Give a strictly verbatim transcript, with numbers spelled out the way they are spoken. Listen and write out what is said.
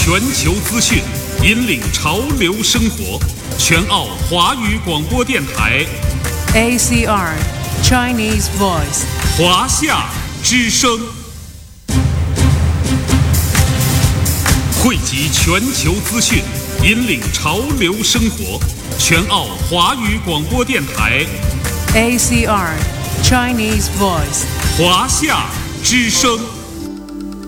全球资讯，引领潮流生活。全澳华语广播电台 A C R Chinese Voice 华夏之声，汇集全球资讯，引领潮流生活。全澳华语广播电台 A C R Chinese Voice 华夏之声。